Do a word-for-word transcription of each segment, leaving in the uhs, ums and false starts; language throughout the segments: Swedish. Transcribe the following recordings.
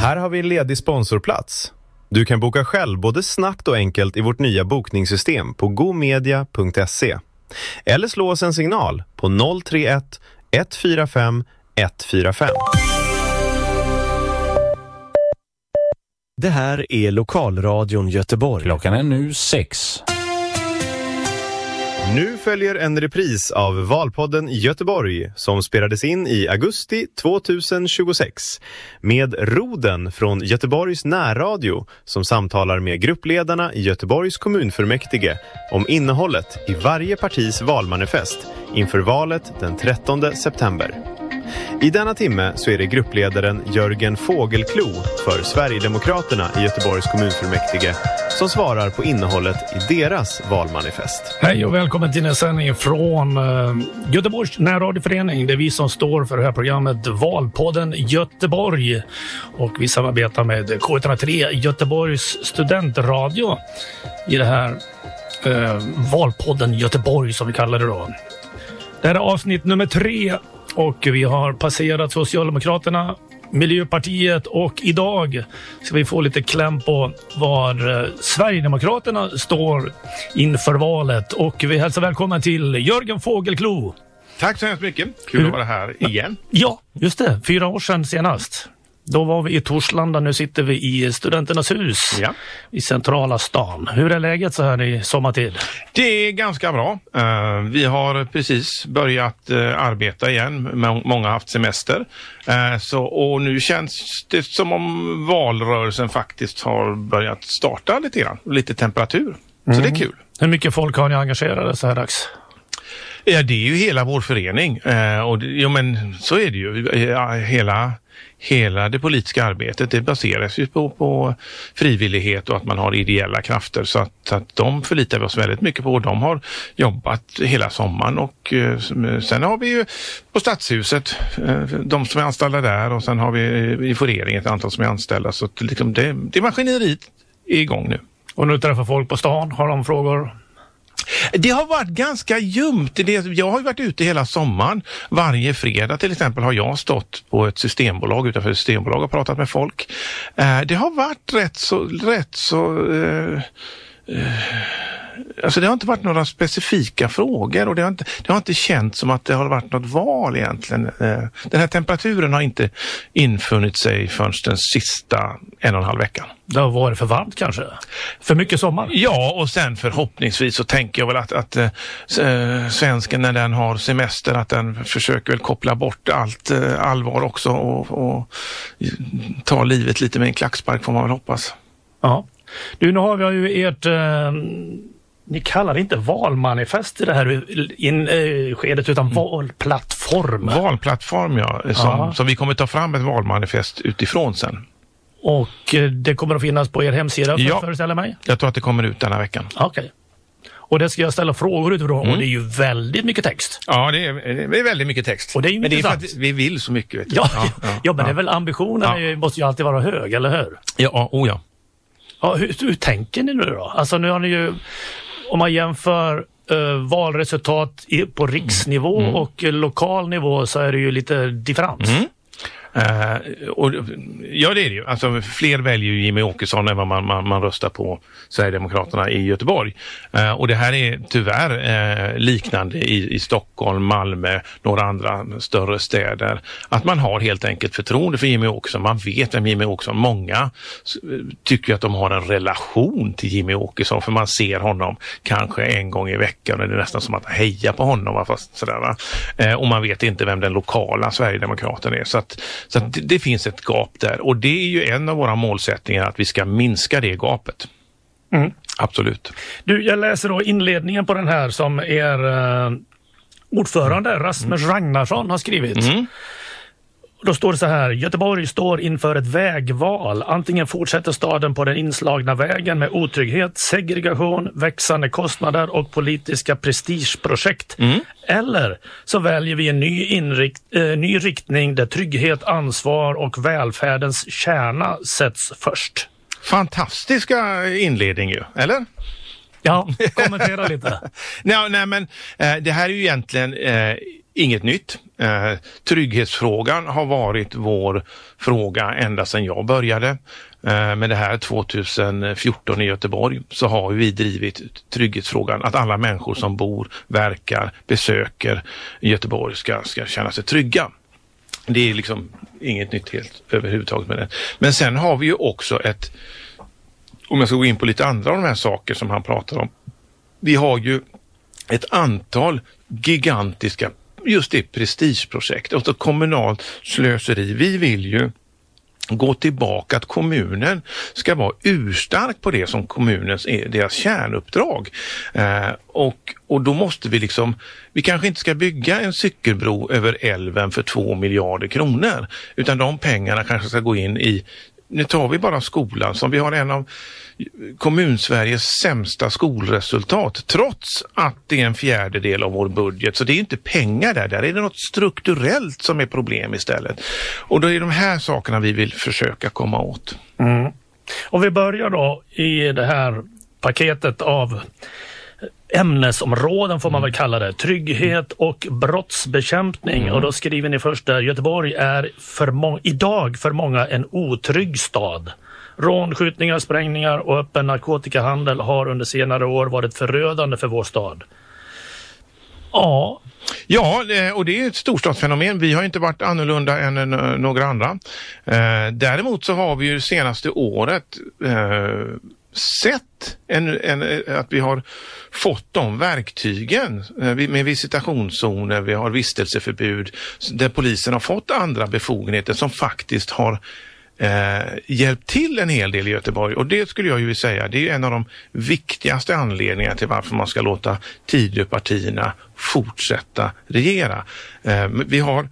Här har vi en ledig sponsorplats. Du kan boka själv både snabbt och enkelt i vårt nya bokningssystem på gomedia punkt se. Eller slå oss en signal på noll tre ett ett fyra fem ett fyra fem. Det här är Lokalradion Göteborg. Klockan är nu sex. Nu följer en repris av Valpodden Göteborg som spelades in i augusti tjugohundratjugosex med Roden från Göteborgs närradio som samtalar med gruppledarna i Göteborgs kommunfullmäktige om innehållet i varje partis valmanifest inför valet den trettonde september. I denna timme så är det gruppledaren Jörgen Fågelklo för Sverigedemokraterna i Göteborgs kommunfullmäktige som svarar på innehållet i deras valmanifest. Hej och välkommen till en sändning från uh, Göteborgs närradioförening. Det är vi som står för det här programmet Valpodden Göteborg. Och vi samarbetar med K ett noll tre Göteborgs studentradio i det här uh, Valpodden Göteborg som vi kallar det då. Det här är avsnitt nummer tre. Och vi har passerat Socialdemokraterna, Miljöpartiet och idag ska vi få lite kläm på var Sverigedemokraterna står inför valet. Och vi hälsar välkommen till Jörgen Fågelklo. Tack så hemskt mycket. Kul att vara här igen. Ja, just det. Fyra år sedan senast. Då var vi i Torslanda, nu sitter vi i Studenternas hus ja. i centrala stan. Hur är läget så här i sommartid? Det är ganska bra. Uh, vi har precis börjat uh, arbeta igen. M- många har haft semester. Uh, så, och nu känns det som om valrörelsen faktiskt har börjat starta lite grann. Lite temperatur. Mm. Så det är kul. Hur mycket folk har ni engagerade så här dags? Ja, det är ju hela vår förening. Uh, och det, jo, men så är det ju. Uh, hela... Hela det politiska arbetet det baseras ju på, på frivillighet och att man har ideella krafter så att, att de förlitar vi oss väldigt mycket på. De har jobbat hela sommaren och eh, sen har vi ju på Stadshuset eh, de som är anställda där och sen har vi i föreningen ett antal som är anställda så att liksom det, det maskineriet är igång nu. Och nu träffar folk på stan, har de frågor? Det har varit ganska ljumt. Jag har ju varit ute hela sommaren. Varje fredag till exempel har jag stått på ett systembolag utanför ett systembolag och pratat med folk. Det har varit rätt så... Rätt så uh, uh, alltså det har inte varit några specifika frågor och det har inte, det har inte känts som att det har varit något val egentligen. Den här temperaturen har inte infunnit sig förrän den sista en och en halv veckan. Det har varit för varmt kanske? För mycket sommar? Ja, och sen förhoppningsvis så tänker jag väl att, att äh, svensken när den har semester att den försöker väl koppla bort allt äh, allvar också och, och ta livet lite med en klackspark får man väl hoppas. Ja. Du, nu har vi ju ert... Äh... Ni kallar det inte valmanifest i det här in, äh, skedet utan mm. valplattform. Valplattform, ja. Som, som vi kommer ta fram ett valmanifest utifrån sen. Och äh, det kommer att finnas på er hemsida för ja, att föreställa mig? Jag tror att det kommer ut denna veckan. Okej. Okay. Och det ska jag ställa frågor utifrån mm. och det är ju väldigt mycket text. Ja, det är, det är väldigt mycket text. Och det är ju men det är för sant. att vi vill så mycket. Vet du. Ja, ja, ja, ja, men ja. det är väl ambitionen ja. måste ju alltid vara hög, eller hur? Ja, oh ja. Ja, hur, hur tänker ni nu då? Alltså nu har ni ju, om man jämför uh, valresultat i, på riksnivå mm. och uh, lokal nivå så är det ju lite differens. Mm. Uh, och, ja, det är det ju. Alltså, fler väljer ju Jimmie Åkesson än vad man, man, man röstar på Sverigedemokraterna i Göteborg. Uh, och det här är tyvärr uh, liknande i, i Stockholm, Malmö, några andra större städer. Att man har helt enkelt förtroende för Jimmie Åkesson. Man vet vem Jimmie Åkesson. Många tycker att de har en relation till Jimmie Åkesson för man ser honom kanske en gång i veckan och det är nästan som att heja på honom. Fast sådär, va? Uh, och man vet inte vem den lokala Sverigedemokraten är. Så att Så att det, det finns ett gap där och det är ju en av våra målsättningar att vi ska minska det gapet. Mm. Absolut. Du, jag läser då inledningen på den här som er uh, ordförande Rasmus mm. Ragnarsson har skrivit. Mm. Då står det så här: Göteborg står inför ett vägval. Antingen fortsätter staden på den inslagna vägen med otrygghet, segregation, växande kostnader och politiska prestigeprojekt. Mm. Eller så väljer vi en ny, inrikt, eh, ny riktning där trygghet, ansvar och välfärdens kärna sätts först. Fantastiska inledning ju, eller? Ja, kommentera lite. nej, nej, men eh, det här är ju egentligen... Eh, inget nytt. Eh, trygghetsfrågan har varit vår fråga ända sedan jag började. Eh, med det här tjugohundrafjorton i Göteborg så har vi drivit trygghetsfrågan. Att alla människor som bor, verkar, besöker Göteborg ska, ska känna sig trygga. Det är liksom inget nytt helt överhuvudtaget med det. Men sen har vi ju också ett, om jag ska gå in på lite andra av de här saker som han pratar om. Vi har ju ett antal gigantiska, just det, prestigeprojekt, alltså kommunalt slöseri. Vi vill ju gå tillbaka, att kommunen ska vara urstark på det som kommunens är deras kärnuppdrag. Eh, och, och då måste vi liksom, vi kanske inte ska bygga en cykelbro över älven för två miljarder kronor, utan de pengarna kanske ska gå in i, nu tar vi bara skolan som vi har en av Kommunsveriges sämsta skolresultat, trots att det är en fjärdedel av vår budget. Så det är inte pengar där, där är det något strukturellt som är problem istället. Och då är de här sakerna vi vill försöka komma åt. Mm. Och vi börjar då i det här paketet av ämnesområden, får man väl kalla det. Trygghet och brottsbekämpning. Mm. Och då skriver ni först där, Göteborg är för må- idag för många en otrygg stad. Rån, skjutningar, sprängningar och öppen narkotikahandel har under senare år varit förödande för vår stad. Ja. Ja, och det är ett storstadsfenomen. Vi har inte varit annorlunda än några andra. Däremot så har vi ju senaste året sett en, en, att vi har fått de verktygen med visitationszoner, vi har vistelseförbud, där polisen har fått andra befogenheter som faktiskt har eh, hjälpt till en hel del i Göteborg. Och det skulle jag ju säga, det är en av de viktigaste anledningarna till varför man ska låta Tidöpartierna fortsätta regera. Eh, vi har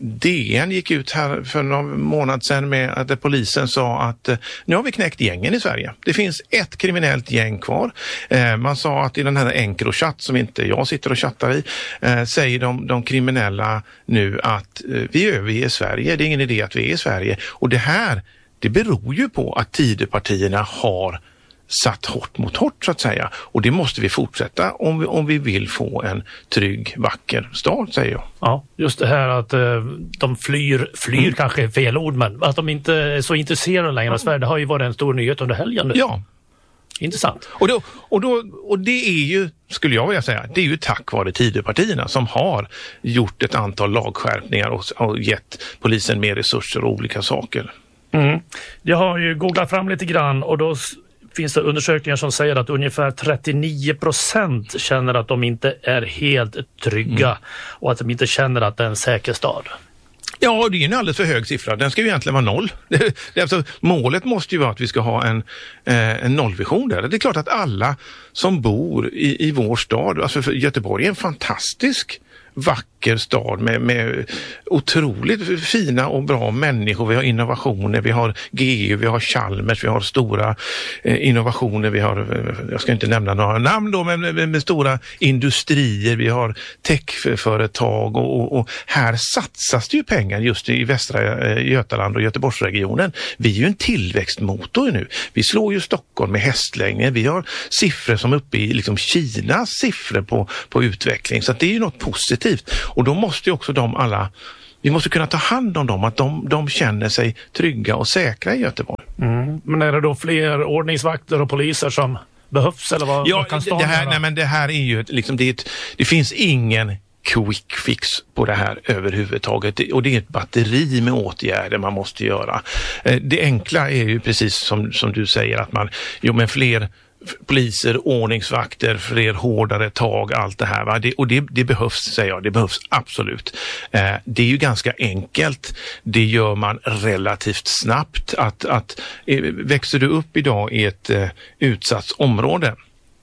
D N gick ut här för någon månad sedan med att polisen sa att eh, nu har vi knäckt gängen i Sverige. Det finns ett kriminellt gäng kvar. Eh, man sa att i den här Encrochat som inte jag sitter och chattar i, eh, säger de, de kriminella nu att eh, vi överger Sverige. Det är ingen idé att vi är i Sverige. Och det här, det beror ju på att Tidöpartierna har satt hårt mot hårt så att säga. Och det måste vi fortsätta om vi, om vi vill få en trygg, vacker stad, säger jag. Ja, just det här att eh, de flyr, flyr mm. kanske är fel ord, men att de inte är så intresserade längre av Sverige, det har ju varit en stor nyhet under helgen nu. Ja. Intressant. Och, då, och, då, och det är ju, skulle jag vilja säga, det är ju tack vare Tidöpartierna som har gjort ett antal lagskärpningar och, och gett polisen mer resurser och olika saker. Mm. Jag har ju googlat fram lite grann och då finns det undersökningar som säger att ungefär trettionio procent känner att de inte är helt trygga mm. och att de inte känner att det är en säker stad. Ja, det är en alldeles för hög siffra. Den ska ju egentligen vara noll. Det, det, alltså, målet måste ju vara att vi ska ha en, eh, en nollvision där. Det är klart att alla som bor i, i vår stad, alltså för Göteborg är en fantastisk vacker stad med, med otroligt fina och bra människor. Vi har innovationer, vi har G U, vi har Chalmers, vi har stora eh, innovationer, vi har, jag ska inte nämna några namn då, men med, med stora industrier, vi har techföretag och, och, och här satsas det ju pengar just i västra eh, Götaland och Göteborgsregionen. Vi är ju en tillväxtmotor nu. Vi slår ju Stockholm med hästlängder. Vi har siffror som uppe i liksom Kinas siffror på, på utveckling. Så att det är ju något positivt. Och då måste ju också de alla, vi måste kunna ta hand om dem, att de, de känner sig trygga och säkra i Göteborg. Mm. Men är det då fler ordningsvakter och poliser som behövs? Eller vad, ja, vad kan det här, nej, men det här är ju liksom, det, är ett, det finns ingen quick fix på det här överhuvudtaget, och det är ett batteri med åtgärder man måste göra. Det enkla är ju precis som, som du säger, att man, jo men fler poliser, ordningsvakter, fler hårdare tag, allt det här. Va? Det, och det, det behövs, säger jag, det behövs absolut. Eh, det är ju ganska enkelt. Det gör man relativt snabbt. Att, att eh, växer du upp idag i ett eh, utsatt område,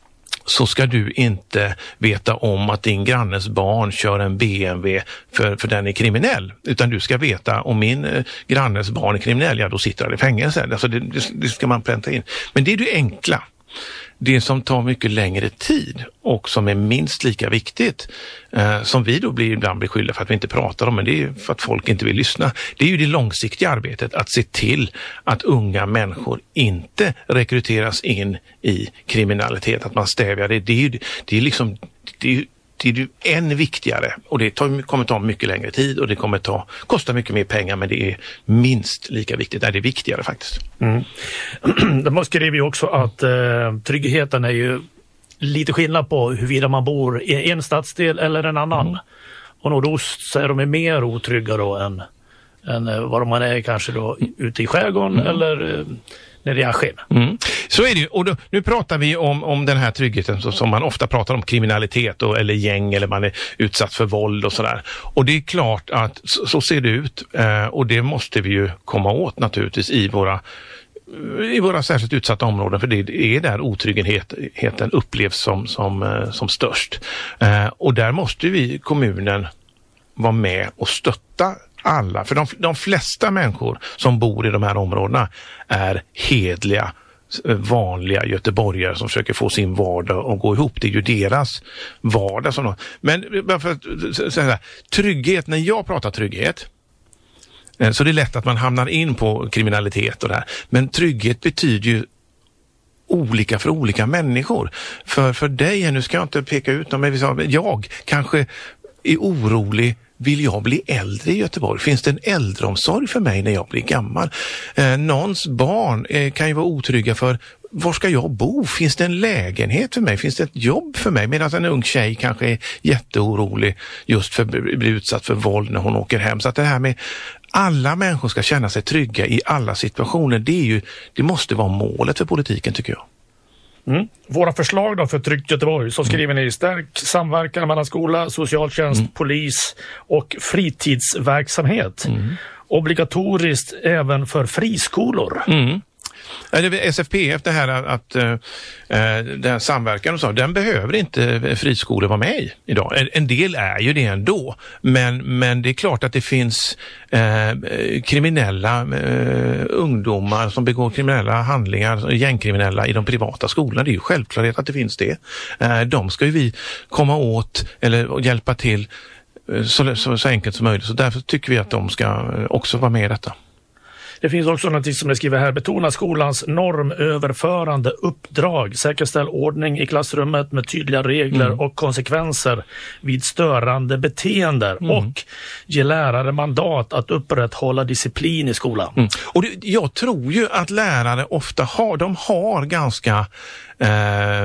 så ska du inte veta om att din grannes barn kör en B M W för, för den är kriminell. Utan du ska veta om min eh, grannes barn är kriminell, ja då sitter han i fängelse. Alltså det, det, det ska man pränta in. Men det är det enkla. Det som tar mycket längre tid och som är minst lika viktigt, eh, som vi då blir, ibland blir skyllda för att vi inte pratar om, men det är för att folk inte vill lyssna. Det är ju det långsiktiga arbetet, att se till att unga människor inte rekryteras in i kriminalitet, att man stävjar det. Det är ju det är liksom, det är det är ju än viktigare och det tar, kommer ta mycket längre tid och det kommer ta, kosta mycket mer pengar, men det är minst lika viktigt. Nej, det är viktigare faktiskt. Mm. De skriver ju också att eh, tryggheten är ju lite skillnad på huruvida man bor i en stadsdel eller en annan. Mm. Och nordost så är de mer otrygga då än, än vad man är kanske då ute i skärgården mm. eller eh, när det är sken. Mm. Så är det ju. Och då, nu pratar vi om, om den här tryggheten så, som man ofta pratar om, kriminalitet och, eller gäng eller man är utsatt för våld och sådär. Och det är klart att så, så ser det ut eh, och det måste vi ju komma åt naturligtvis i våra i våra särskilt utsatta områden, för det är där otryggheten upplevs som, som, som störst. Eh, och där måste vi, kommunen, vara med och stötta alla. För de, de flesta människor som bor i de här områdena är hedliga, vanliga göteborgare som försöker få sin vardag att gå ihop. Det är ju deras vardag som de... Men bara för att säga trygghet, när jag pratar trygghet, så det är lätt att man hamnar in på kriminalitet och det här. Men trygghet betyder ju olika för olika människor. För, för dig, nu ska jag inte peka ut dem, men jag kanske är orolig. Vill jag bli äldre i Göteborg? Finns det en äldreomsorg för mig när jag blir gammal? Eh, någons barn eh, kan ju vara otrygga för var ska jag bo? Finns det en lägenhet för mig? Finns det ett jobb för mig? Medan en ung tjej kanske är jätteorolig just för att bli utsatt för våld när hon åker hem. Så att det här med alla människor ska känna sig trygga i alla situationer, det är ju, det måste vara målet för politiken, tycker jag. Mm. Våra förslag då för Tryggt Göteborg, så skriver ni stärk samverkan mellan skola, socialtjänst, mm. polis och fritidsverksamhet. Mm. Obligatoriskt även för friskolor. Mm. S F P F, det här att äh, den här samverkan och så, den behöver inte friskolor vara med i idag. En, en del är ju det ändå, men, men det är klart att det finns äh, kriminella äh, ungdomar som begår kriminella handlingar, gängkriminella i de privata skolorna. Det är ju självklart att det finns det. Äh, de ska ju vi komma åt eller hjälpa till så, så, så enkelt som möjligt. Så därför tycker vi att de ska också vara med i detta. Det finns också något som det skriver här. Betona skolans normöverförande uppdrag. Säkerställ ordning i klassrummet med tydliga regler mm. och konsekvenser vid störande beteenden. Mm. Och ge lärare mandat att upprätthålla disciplin i skolan. Mm. Och det, jag tror ju att lärare ofta har, de har ganska... Eh,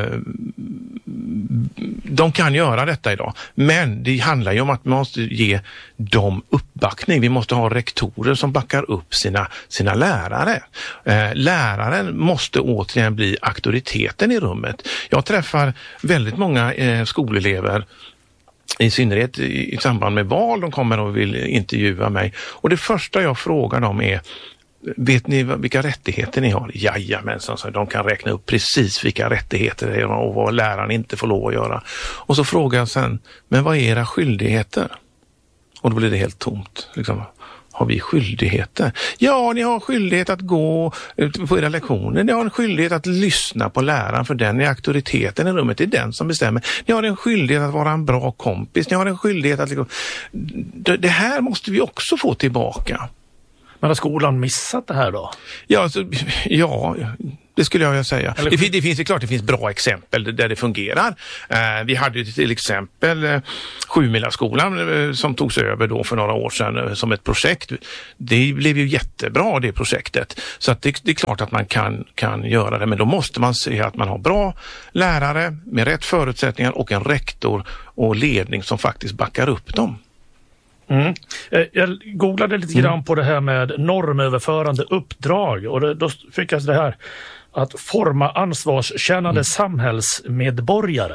de kan göra detta idag, men det handlar ju om att man måste ge dem uppbackning. Vi måste ha rektorer som backar upp sina, sina lärare. Eh, läraren måste återigen bli auktoriteten i rummet. Jag träffar väldigt många eh, skolelever, i synnerhet i, i samband med val. De kommer och vill intervjua mig, och det första jag frågar dem är: vet ni vilka rättigheter ni har? Jajamensan, så de kan räkna upp precis vilka rättigheter det är och vad läraren inte får lov att göra. Och så frågar jag sen: men vad är era skyldigheter? Och då blir det helt tomt. Liksom, har vi skyldigheter? Ja, ni har skyldighet att gå på era lektioner. Ni har en skyldighet att lyssna på läraren, för den är auktoriteten i rummet. Det är den som bestämmer. Ni har en skyldighet att vara en bra kompis. Ni har en skyldighet att... Liksom, det här måste vi också få tillbaka. Men har skolan missat det här då? Ja, alltså, ja det skulle jag säga. Eller... Det, det finns det klart, det finns bra exempel där det fungerar. Eh, vi hade till exempel eh, Sjumilaskolan eh, som togs över då för några år sedan eh, som ett projekt. Det blev ju jättebra, det projektet. Så att det, det är klart att man kan, kan göra det, men då måste man se att man har bra lärare med rätt förutsättningar och en rektor och ledning som faktiskt backar upp dem. Mm. Jag googlade lite grann mm. på det här med normöverförande uppdrag, och det, då fick jag det här att forma ansvarskännande mm. samhällsmedborgare.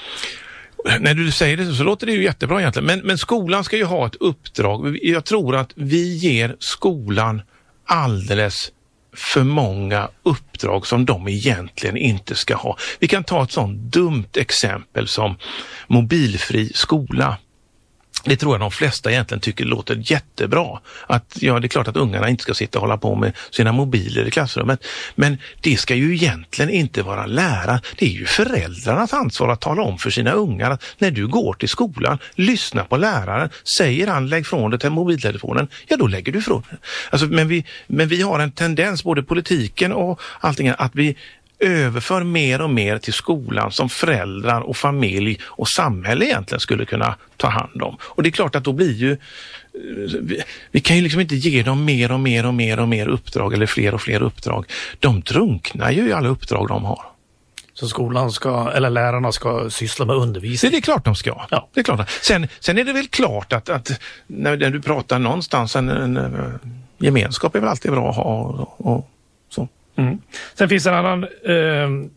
När du säger det så låter det ju jättebra egentligen, men, men skolan ska ju ha ett uppdrag. Jag tror att vi ger skolan alldeles för många uppdrag som de egentligen inte ska ha. Vi kan ta ett sånt dumt exempel som mobilfri skola. Det tror jag de flesta egentligen tycker låter jättebra. Att, ja, det är klart att ungarna inte ska sitta och hålla på med sina mobiler i klassrummet. Men det ska ju egentligen inte vara läraren. Det är ju föräldrarnas ansvar att tala om för sina ungar att när du går till skolan, lyssna på läraren. Säger han lägg från dig till mobiltelefonen, ja då lägger du från den. Alltså, men, vi, men vi har en tendens, både politiken och allting, att vi överför mer och mer till skolan som föräldrar och familj och samhälle egentligen skulle kunna ta hand om. Och det är klart att då blir ju vi, vi kan ju liksom inte ge dem mer och mer och mer och mer uppdrag eller fler och fler uppdrag. De drunknar ju i alla uppdrag de har. Så skolan ska, eller lärarna ska syssla med undervisning? Det är klart de ska. Ja. Det är klart. Sen, sen är det väl klart att, att när, när du pratar någonstans, en, en, en gemenskap är väl alltid bra att ha och, och så. Mm. Sen finns en annan eh,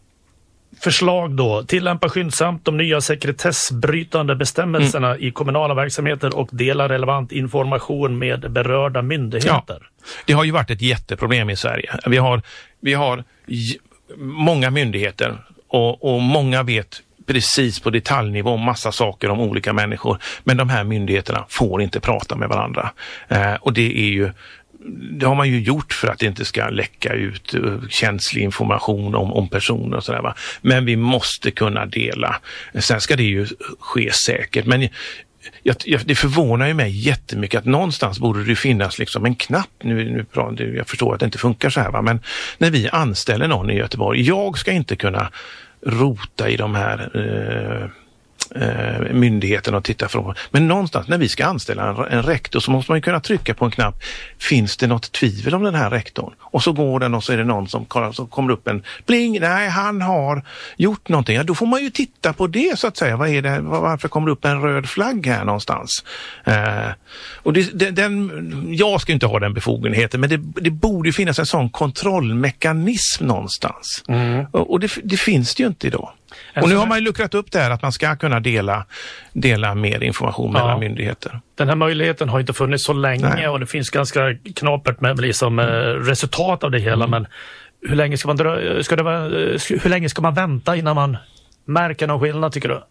förslag då. Tillämpa skyndsamt de nya sekretessbrytande bestämmelserna mm. i kommunala verksamheter och dela relevant information med berörda myndigheter. Ja. Det har ju varit ett jätteproblem i Sverige. Vi har, vi har j- många myndigheter och, och många vet precis på detaljnivå om massa saker om olika människor. Men de här myndigheterna får inte prata med varandra. Eh, och det är ju Det har man ju gjort för att det inte ska läcka ut känslig information om, om personer och sådär, va. Men vi måste kunna dela. Sen ska det ju ske säkert. Men jag, jag, det förvånar ju mig jättemycket att någonstans borde det finnas liksom en knapp. Nu, nu, jag förstår att det inte funkar så här, va. Men när vi anställer någon i Göteborg, jag ska inte kunna rota i de här eh, Eh, myndigheten och titta från. Men någonstans när vi ska anställa en, en rektor så måste man ju kunna trycka på en knapp. Finns det något tvivel om den här rektorn? Och så går den och så är det någon som kollar, så kommer upp en pling. Nej, han har gjort någonting. Ja, då får man ju titta på det så att säga. Vad är det? Varför kommer det upp en röd flagg här någonstans? Eh, och det, det, den, jag ska inte ha den befogenheten, men det, det borde finnas en sån kontrollmekanism någonstans. Mm. Och, och det, det finns det ju inte idag. Och nu har man ju luckrat upp det här att man ska kunna dela, dela mer information mellan ja. myndigheter. Den här möjligheten har inte funnits så länge. Nej. Och det finns ganska knapert med liksom, mm. resultat av det hela. Mm. Men hur länge ska man drö- ska det vara, hur länge ska man vänta innan man märker någon skillnad, tycker du?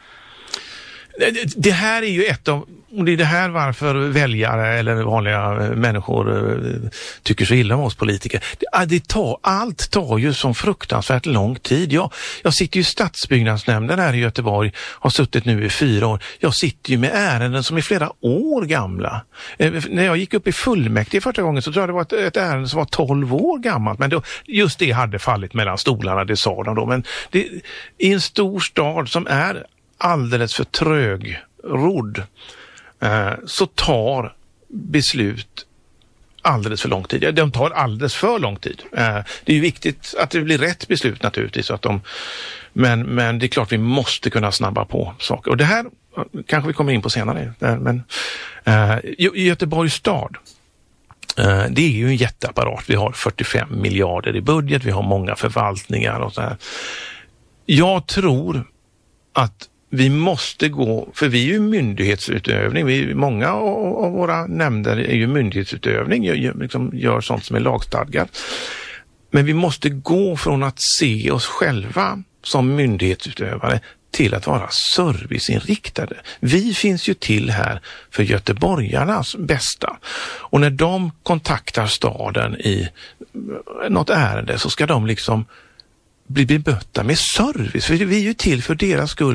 Det här är ju ett av, och det är det här varför väljare eller vanliga människor tycker så illa om oss politiker. Det, det tar, allt tar ju som fruktansvärt lång tid. Jag, jag sitter ju i stadsbyggnadsnämnden här i Göteborg, har suttit nu i fyra år. Jag sitter ju med ärenden som är flera år gamla. Eh, när jag gick upp i fullmäktige första gången så tror jag det var ett, ett ärende som var tolv år gammalt. Men då, just det hade fallit mellan stolarna, det sa de då. Men det, i en stor stad som är alldeles för trögrodd eh, så tar beslut alldeles för lång tid. De tar alldeles för lång tid. Eh, det är ju viktigt att det blir rätt beslut naturligtvis. Så att de, men, men det är klart vi måste kunna snabba på saker. Och det här kanske vi kommer in på senare. Men, eh, i Göteborgs stad, eh, det är ju en jätteapparat. Vi har fyrtiofem miljarder i budget. Vi har många förvaltningar och så här. Jag tror att vi måste gå, för vi är ju myndighetsutövning, vi, många av, av våra nämnder är ju myndighetsutövning, gör, liksom, gör sånt som är lagstadgat. Men vi måste gå från att se oss själva som myndighetsutövare till att vara serviceinriktade. Vi finns ju till här för göteborgarnas bästa. Och när de kontaktar staden i något ärende så ska de liksom bli bemötta med service. För vi är ju till för deras skull.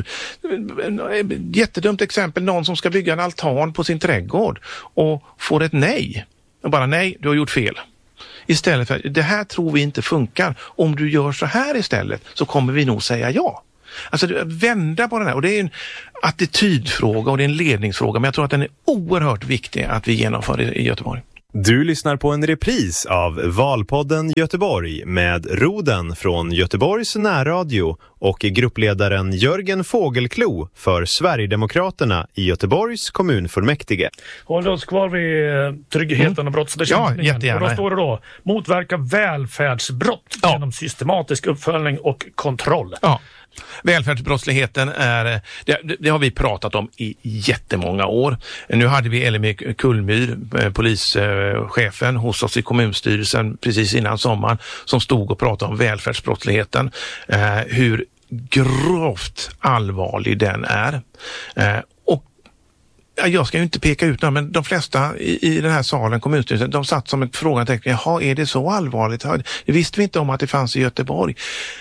Jättedumt exempel, någon som ska bygga en altan på sin trädgård och får ett nej. Och bara nej, du har gjort fel. Istället för, det här tror vi inte funkar. Om du gör så här istället så kommer vi nog säga ja. Alltså vända på den här. Och det är en attitydfråga och det är en ledningsfråga. Men jag tror att den är oerhört viktig att vi genomför i Göteborg. Du lyssnar på en repris av Valpodden Göteborg med Roden från Göteborgs närradio och gruppledaren Jörgen Fågelklo för Sverigedemokraterna i Göteborgs kommunfullmäktige. Håll oss kvar vid tryggheten mm. och brottsbekämpningen. Ja, jättegärna. Och då står det då, motverka välfärdsbrott ja. genom systematisk uppföljning och kontroll. Ja. Välfärdsbrottsligheten är, det, det har vi pratat om i jättemånga år. Nu hade vi L M E Kullmyr, polischefen hos oss i kommunstyrelsen precis innan sommaren, som stod och pratade om välfärdsbrottsligheten. Eh, hur grovt allvarlig den är. Eh, och jag ska ju inte peka ut någon, men de flesta i, i den här salen, kommunstyrelsen, de satt som ett frågetecken. Jaha, är det så allvarligt? Det visste vi inte om att det fanns i Göteborg.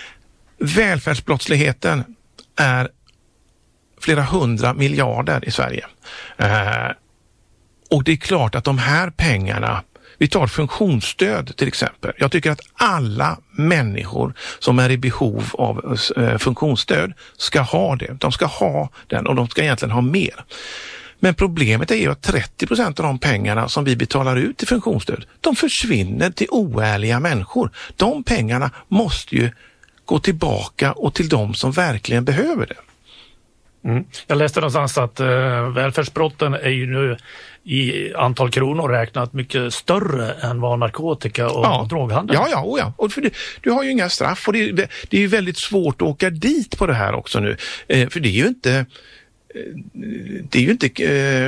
Välfärdsbrottsligheten är flera hundra miljarder i Sverige. Eh, och det är klart att de här pengarna Vi tar funktionsstöd till exempel. Jag tycker att alla människor som är i behov av eh, funktionsstöd ska ha det. De ska ha den och de ska egentligen ha mer. Men problemet är ju att trettio procent av de pengarna som vi betalar ut till funktionsstöd, de försvinner till oärliga människor. De pengarna måste ju gå tillbaka och till de som verkligen behöver det. Mm. Jag läste någonstans att eh, välfärdsbrotten är ju nu i antal kronor räknat mycket större än vad narkotika och ja. droghandel. Ja, ja, oh ja. Och för du, du har ju inga straff och det, det, det är ju väldigt svårt att åka dit på det här också nu. Eh, för det är ju inte det är ju inte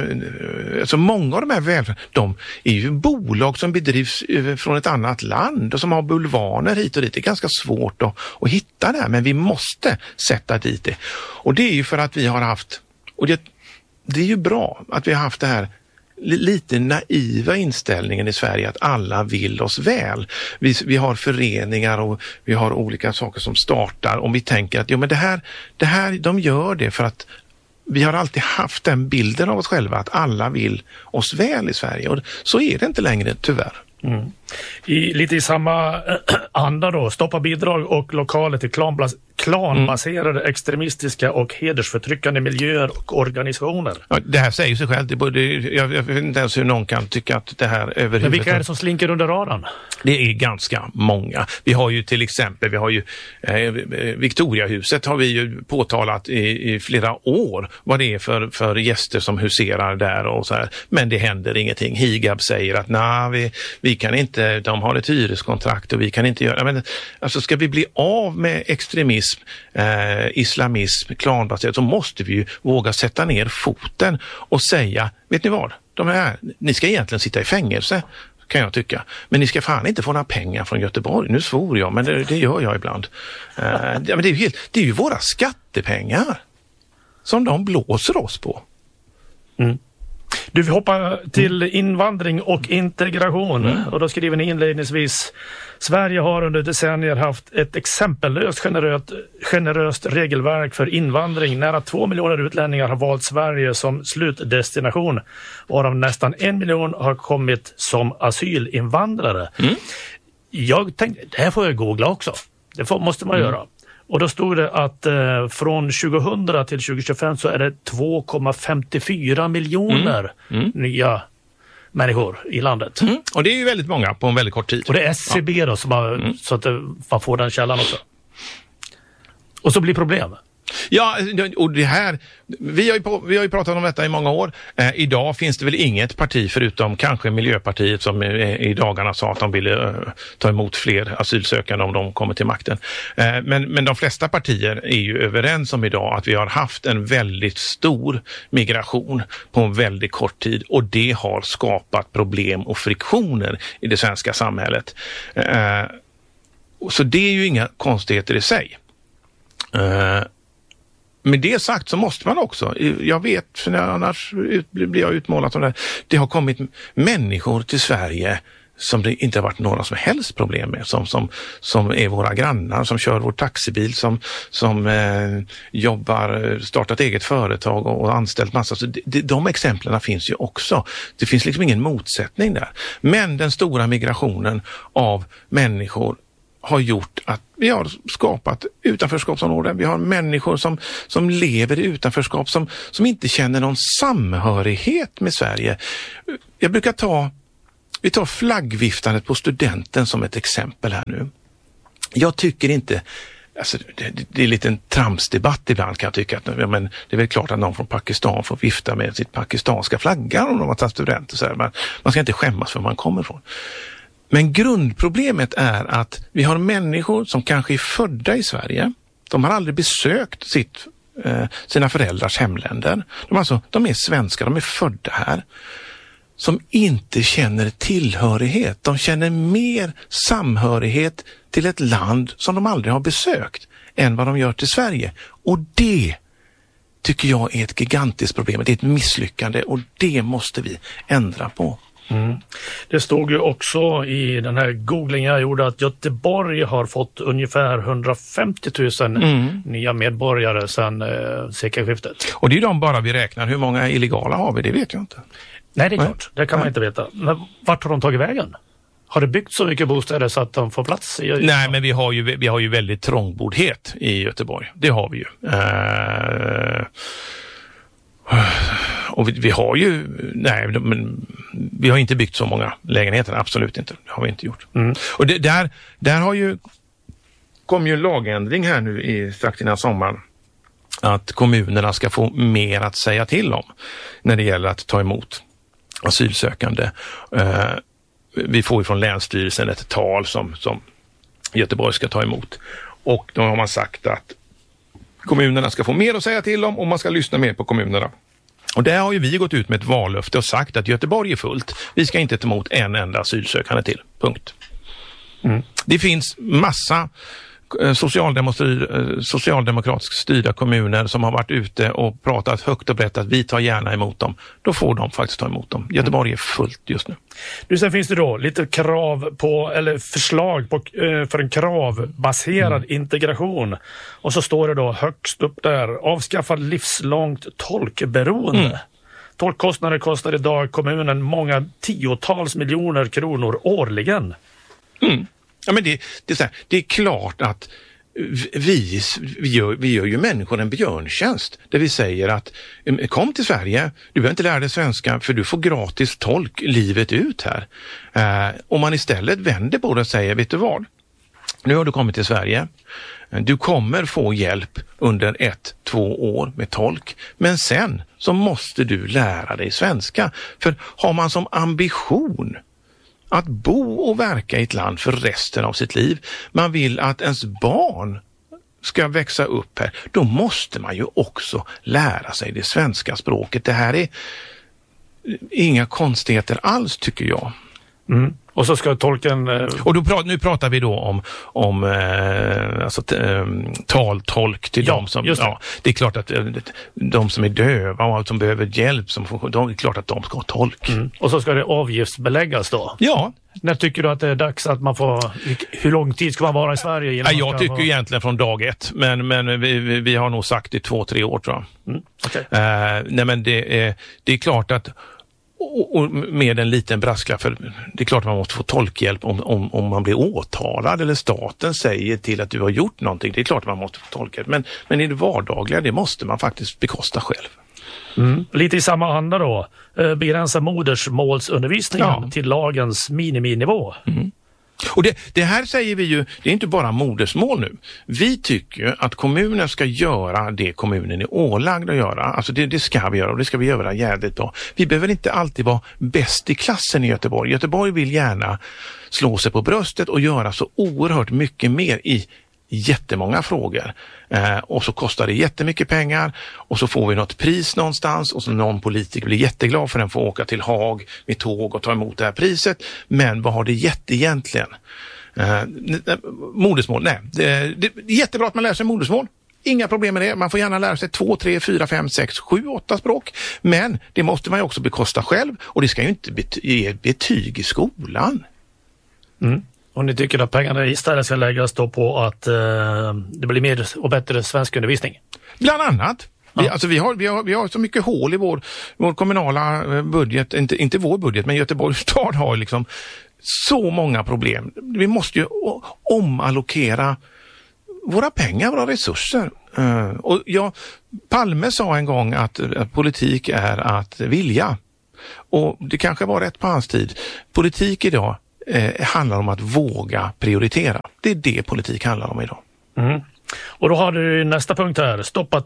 eh, alltså många av de här välfärd, de är ju bolag som bedrivs från ett annat land och som har bulvaner hit och dit. Det är ganska svårt att, att hitta det här, men vi måste sätta dit det. Och det är ju för att vi har haft, och det, det är ju bra att vi har haft det här lite naiva inställningen i Sverige att alla vill oss väl. Vi, vi har föreningar och vi har olika saker som startar och vi tänker att jo, men det här, det här, de gör det för att vi har alltid haft den bilden av oss själva att alla vill oss väl i Sverige och så är det inte längre tyvärr. Mm. I, lite i samma anda då, stoppa bidrag och lokaler till klanbas, klanbaserade mm. extremistiska och hedersförtryckande miljöer och organisationer. Ja, det här säger sig själv. Det borde, jag, jag vet inte ens hur någon kan tycka att det här överhuvudtaget... Men vilka är det som slinker under radarn? Det är ganska många. Vi har ju till exempel, vi har ju eh, Victoriahuset har vi ju påtalat i, i flera år vad det är för, för gäster som huserar där och så här. Men det händer ingenting. Higab säger att nej, vi, vi kan inte, de har ett hyreskontrakt och vi kan inte göra... Men, alltså ska vi bli av med extremism, eh, islamism, klanbaserat så måste vi ju våga sätta ner foten och säga, vet ni vad? De här, ni ska egentligen sitta i fängelse kan jag tycka. Men ni ska fan inte få några pengar från Göteborg. Nu svor jag, men det, det gör jag ibland. Uh, det, men det, är ju helt, det är ju våra skattepengar som de blåser oss på. Mm. Du vill hoppa till invandring och integration mm. och då skriver ni inledningsvis: Sverige har under decennier haft ett exempellöst generöst, generöst regelverk för invandring. Nära två miljoner utlänningar har valt Sverige som slutdestination, varav nästan en miljon har kommit som asylinvandrare. Mm. Jag tänkte, det här får jag googla också. Det får, måste man mm. göra. Och då stod det att eh, från tjugohundra till tjugotjugofem så är det två komma femtiofyra miljoner mm. Mm. nya människor i landet. Mm. Och det är ju väldigt många på en väldigt kort tid. Och det är S C B ja. då som har, mm. så att man får den källan också. Och så blir problem. Ja, och det här, vi har ju, på, vi har ju pratat om detta i många år. Eh, idag finns det väl inget parti förutom kanske Miljöpartiet som i, i dagarna sa att de ville eh, ta emot fler asylsökande om de kommer till makten. Eh, men, men de flesta partier är ju överens om idag att vi har haft en väldigt stor migration på en väldigt kort tid och det har skapat problem och friktioner i det svenska samhället. Eh, så det är ju inga konstigheter i sig. Eh, Med det sagt så måste man också, jag vet, för annars blir jag utmålat som det, det har kommit människor till Sverige som det inte har varit några som helst problem med, som, som, som är våra grannar, som kör vår taxibil, som, som eh, jobbar, startat eget företag och, och anställt massa. Så de, de exemplen finns ju också. Det finns liksom ingen motsättning där. Men den stora migrationen av människor har gjort att vi har skapat utanförskapsområden. Vi har människor som, som lever i utanförskap som, som inte känner någon samhörighet med Sverige. Jag brukar ta, vi tar flaggviftandet på studenten som ett exempel här nu. Jag tycker inte, alltså det, det är lite en tramsdebatt ibland kan jag tycka. Att, ja, men det är väl klart att någon från Pakistan får vifta med sitt pakistanska flagga om de har tagit studenter. Så här. Men man ska inte skämmas för var man kommer ifrån. Men grundproblemet är att vi har människor som kanske är födda i Sverige. De har aldrig besökt sitt, eh, sina föräldrars hemländer. De, alltså, de är svenskar, de är födda här. Som inte känner tillhörighet. De känner mer samhörighet till ett land som de aldrig har besökt än vad de gör till Sverige. Och det tycker jag är ett gigantiskt problem. Det är ett misslyckande och det måste vi ändra på. Mm. Det stod ju också i den här googlingen jag gjorde att Göteborg har fått ungefär hundrafemtio tusen mm. nya medborgare sedan eh, sekelskiftet. Och det är de bara vi räknar. Hur många illegala har vi? Det vet jag inte. Nej, det är klart. Det kan man inte veta. Men vart har de tagit vägen? Har det byggt så mycket bostäder så att de får plats? I... Nej, men vi har ju, vi har ju väldigt trångbordhet i Göteborg. Det har vi ju. Uh... Och vi, vi har ju, nej, men vi har inte byggt så många lägenheter, absolut inte. Det har vi inte gjort. Mm. Och det, där, där har ju, kom ju en lagändring här nu i strax innan sommaren. Att kommunerna ska få mer att säga till om när det gäller att ta emot asylsökande. Uh, vi får ju från Länsstyrelsen ett tal som, som Göteborg ska ta emot. Och då har man sagt att kommunerna ska få mer att säga till om och man ska lyssna mer på kommunerna. Och där har ju vi gått ut med ett vallöfte och sagt att Göteborg är fullt. Vi ska inte ta emot en enda asylsökande till. Punkt. Mm. Det finns massa socialdemokratiskt styrda kommuner som har varit ute och pratat högt och brett att vi tar gärna emot dem. Då får de faktiskt ta emot dem. Göteborg är fullt just nu. Du, sen finns det då lite krav på, eller förslag på, för en kravbaserad mm. integration. Och så står det då högst upp där, avskaffad livslångt tolkberoende. Mm. Tolkkostnader kostar idag kommunen många tiotals miljoner kronor årligen. Mm. Ja, men det, det, är så här, det är klart att vi, vi, gör, vi gör ju människor en björntjänst där vi säger att kom till Sverige, du behöver inte lära dig svenska för du får gratis tolk livet ut här. Eh, om man istället vänder på det och säger, vet du vad? Nu har du kommit till Sverige. Du kommer få hjälp under ett, två år med tolk. Men sen så måste du lära dig svenska. För har man som ambition att bo och verka i ett land för resten av sitt liv. Man vill att ens barn ska växa upp här. Då måste man ju också lära sig det svenska språket. Det här är inga konstigheter alls tycker jag. Mm. Och så ska tolken... Eh... Och då pra- nu pratar vi då om, om eh, alltså, t- eh, taltolk till ja, de som... Just det. Ja, det är klart att eh, de som är döva och som behöver hjälp, som får, de, det är klart att de ska ha tolk. Mm. Och så ska det avgiftsbeläggas då? Ja. När tycker du att det är dags att man får... Hur lång tid ska man vara i Sverige? Ja, jag tycker vara... egentligen från dag ett. Men, men vi, vi, vi har nog sagt i två, tre år tror jag. Mm. Okay. Eh, nej men det är, det är klart att Och, och med en liten brasklapp, för det är klart att man måste få tolkhjälp om, om, om man blir åtalad eller staten säger till att du har gjort någonting. Det är klart att man måste få tolkhjälp. Men, men i det vardagliga, det måste man faktiskt bekosta själv. Mm. Lite i samma anda då. Begränsa modersmålsundervisningen ja. till lagens miniminivå. Mm. Och det, det här säger vi ju, det är inte bara modersmål nu. Vi tycker ju att kommunen ska göra det kommunen är ålagd att göra. Alltså det, det ska vi göra och det ska vi göra jävligt bra. Vi behöver inte alltid vara bäst i klassen i Göteborg. Göteborg vill gärna slå sig på bröstet och göra så oerhört mycket mer i jättemånga frågor. Eh, och så kostar det jättemycket pengar och så får vi något pris någonstans och så någon politiker blir jätteglad för den får åka till Haag med tåg och ta emot det här priset. Men vad har det gett egentligen? Eh, modersmål, nej. Det, det är jättebra att man lär sig modersmål. Inga problem med det. Man får gärna lära sig två, tre, fyra, fem, sex, sju, åtta språk. Men det måste man ju också bekosta själv och det ska ju inte bety- ge betyg i skolan. Mm. Och ni tycker att pengarna istället ska läggas då på att eh, det blir mer och bättre svensk undervisning? Bland annat. Ja. Vi, alltså vi, har, vi, har, vi har så mycket hål i vår, vår kommunala budget, inte, inte vår budget, men Göteborgs stad har liksom så många problem. Vi måste ju omallokera våra pengar, våra resurser. Uh, och ja, Palme sa en gång att, att politik är att vilja. Och det kanske var rätt på hans tid. Politik idag Eh, handlar om att våga prioritera. Det är det politik handlar om idag. Mm. Och då har du nästa punkt här. Stoppa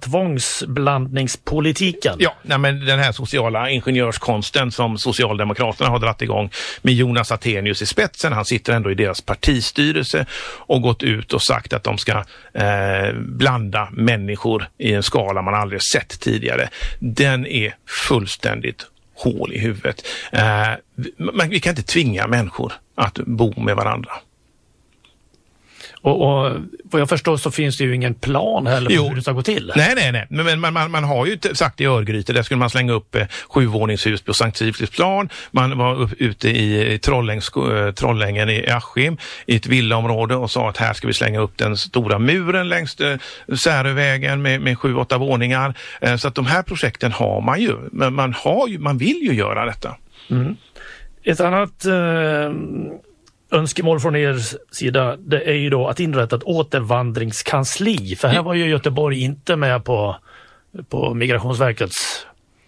tvångsblandningspolitiken. Ja, nej men den här sociala ingenjörskonsten som Socialdemokraterna har dratt igång med Jonas Attenius i spetsen. Han sitter ändå i deras partistyrelse och gått ut och sagt att de ska eh, blanda människor i en skala man aldrig sett tidigare. Den är fullständigt hål i huvudet. Eh, men vi kan inte tvinga människor att bo med varandra. Och, och vad jag förstår så finns det ju ingen plan heller för Jo. hur det ska gå till. Nej, nej, nej. Men man, man, man har ju sagt i Örgryte, där skulle man slänga upp eh, sjuvåningshus på Sankt Sigfridsplan. Man var upp, ute i Trollängs, eh, Trollängen i Askim i ett villaområde och sa att här ska vi slänga upp den stora muren längs eh, Särövägen med, med sju, åtta våningar. Eh, så att de här projekten har man ju. Men man, har ju, man vill ju göra detta. Mm. Ett annat eh, önskemål från er sida, det är ju då att inrätta ett återvandringskansli. För här var ju Göteborg inte med på, på Migrationsverkets...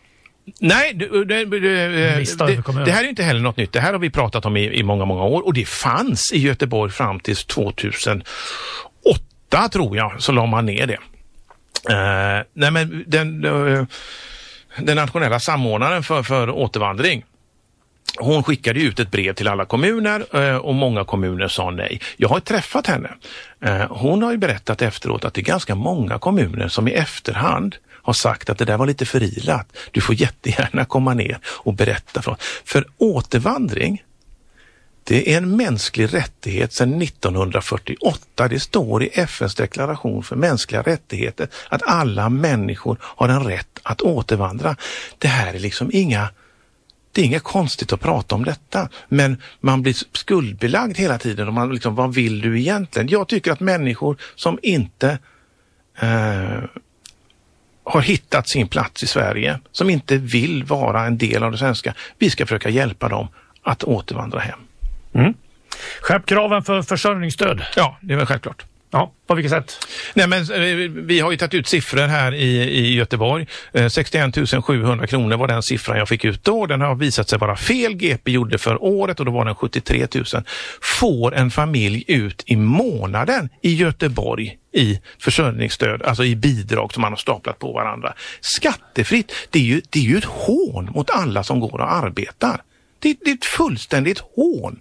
Nej, det, det, det, det, det här är inte heller något nytt. Det här har vi pratat om i, i många, många år. Och det fanns i Göteborg fram till tjugohundraåtta, tror jag, så la man ner det. Uh, nej, men den, uh, den nationella samordnaren för, för återvandring, hon skickade ut ett brev till alla kommuner uh, och många kommuner sa nej. Jag har träffat henne. Uh, hon har ju berättat efteråt att det är ganska många kommuner som i efterhand har sagt att det där var lite förilat. Du får jättegärna komma ner och berätta. För, för återvandring, det är en mänsklig rättighet sedan nittonhundrafyrtioåtta. Det står i F N:s deklaration för mänskliga rättigheter att alla människor har en rätt att återvandra. Det här är liksom inga, det är inget konstigt att prata om detta. Men man blir skuldbelagd hela tiden och man liksom, vad vill du egentligen? Jag tycker att människor som inte eh, har hittat sin plats i Sverige, som inte vill vara en del av det svenska, vi ska försöka hjälpa dem att återvandra hem. Mm. Skärp kraven för försörjningsstöd. Ja, det är väl självklart. Ja, på vilket sätt? Nej, men vi har ju tagit ut siffror här i, i Göteborg. Eh, sextioen tusen sjuhundra kronor var den siffran jag fick ut då. Den har visat sig vara fel. G P gjorde för året och då var den sjuttiotre tusen. Får en familj ut i månaden i Göteborg i försörjningsstöd, alltså i bidrag som man har staplat på varandra. Skattefritt, det är ju, det är ju ett hån mot alla som går och arbetar. Det, det är ett fullständigt hån.